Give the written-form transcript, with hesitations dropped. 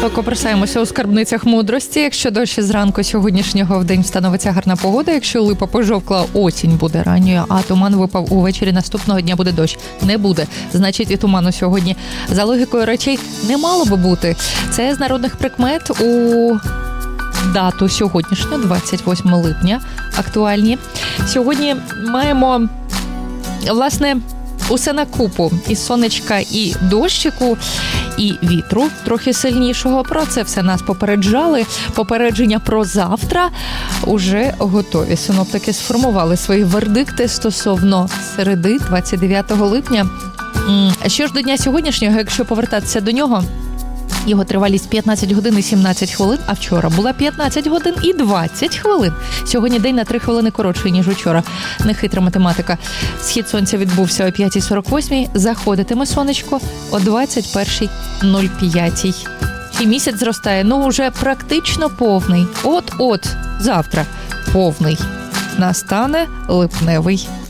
Покопирсаємося у скарбницях мудрості. Якщо дощ зранку сьогоднішнього в день встановиться гарна погода, якщо липа пожовкла, осінь буде ранньою, а туман випав увечері наступного дня буде дощ. Не буде. Значить, і туману сьогодні за логікою речей не мало би бути. Це з народних прикмет у дату сьогоднішню, 28 липня, актуальні. Сьогодні маємо, власне, усе на купу. І сонечка, і дощику, і вітру трохи сильнішого. Про це все нас попереджали. Попередження про завтра уже готові. Синоптики сформували свої вердикти стосовно середи, 29 липня. Що ж до дня сьогоднішнього, якщо повертатися до нього, його тривалість 15 годин і 17 хвилин, а вчора була 15 годин і 20 хвилин. Сьогодні день на 3 хвилини коротший, ніж учора. Нехитра математика. Схід сонця відбувся о 5:48, заходитиме сонечко о 21:05. І місяць зростає, уже практично повний. От-от, завтра повний. Настане липневий